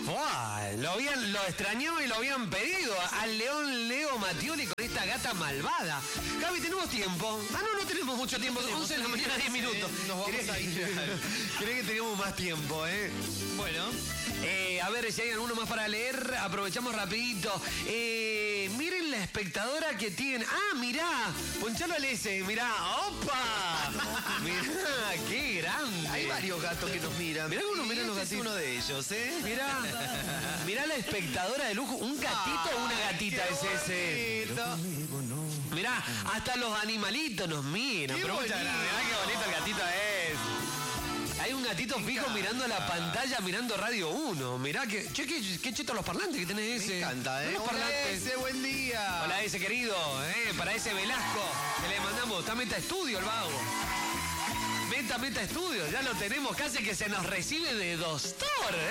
Lo extrañaba y lo habían pedido al León Leo Mattioli con esta gata malvada. Gaby, ¿tenemos tiempo? No tenemos mucho tiempo. 11 de la mañana, 10 minutos. Nos vamos a ir. ¿Cree que tenemos más tiempo, Bueno. A ver si hay alguno más para leer. Aprovechamos rapidito. Miren la espectadora que tiene. Mirá. Ponchalo al S. Mirá. ¡Opa! Mirá, qué grande. Hay varios gatos que nos miran. Mirá cómo nos miran los Este gatitos. es uno de ellos, Mirá la espectadora de lujo. ¿Un gatito o una gatita es ese? Mirá, hasta los animalitos nos miran. Qué Pero muchas bonito. gracias. Mirá qué bonito el gatito es. Hay un gatito fijo mirando la pantalla, mirando Radio 1. Mirá qué chetos los parlantes que tenés ese. Me encanta, Los Hola, parlantes. ese, buen día. Hola ese querido, para ese Velasco que le mandamos. Está Meta Estudio el vago. Meta Estudio, ya lo tenemos, casi que se nos recibe de doctor,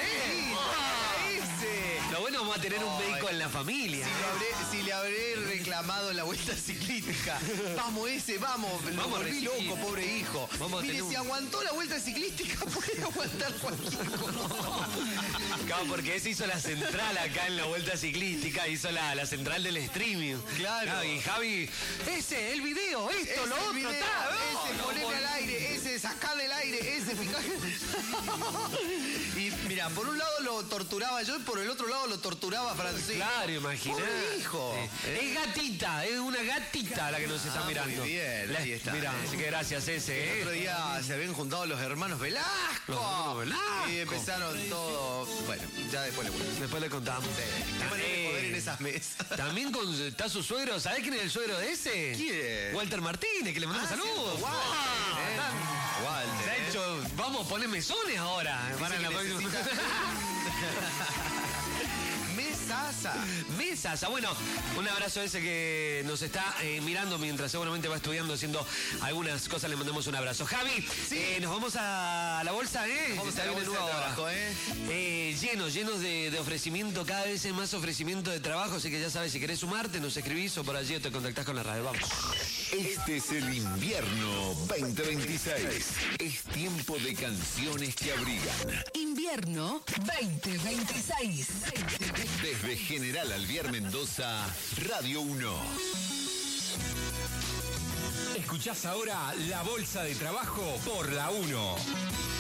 Ese. Lo bueno, vamos a tener un médico en la familia. Si le habré reclamado la vuelta ciclística. Vamos, vamos. Lo Vamos a volví recibir. loco, pobre hijo. Vamos a Mire, tener si aguantó la vuelta ciclística, puede aguantar cualquier cosa. Claro, porque ese hizo la central acá en la vuelta ciclística, hizo la central del streaming. Claro. Y Javi, ese, el video, esto, Ese lo otro, video, está. ese, ponele al aire, ese, sacarle el aire, ese, fijate. Y mira, por un lado lo torturaba yo y por el otro lado lo torturaba Francisco. Claro, imagínate. Pobre hijo. Es gatita, es una gatita la que nos está mirando. Muy bien, ahí está. Mirá, así que gracias ese, El otro día se habían juntado los hermanos Velasco. Los hermanos Velasco. Y empezaron todo. Bueno, ya después le cuento. Después le contamos. Qué manera de poder en esas mesas. También está su suegro. ¿Sabés quién es el suegro de ese? ¿Quién? Walter Martínez, que le mandamos saludos. cierto, Walter, Se ha hecho, vamos a poner mesones ahora. Para la próxima. Mesaza. Bueno, un abrazo a ese que nos está mirando mientras seguramente va estudiando, haciendo algunas cosas. Le mandamos un abrazo. Javi, nos vamos a la bolsa, Vamos Está a la bien bolsa de nuevo ahora. trabajo, Llenos de ofrecimiento, cada vez hay más ofrecimiento de trabajo, así que ya sabes, si querés sumarte, nos escribís o por allí o te contactás con la radio. Vamos. Este es el invierno 2026. Es tiempo de canciones que abrigan. Invierno 2026. Desde General Alvear Mendoza, Radio 1. Escuchás ahora La Bolsa de Trabajo por la 1.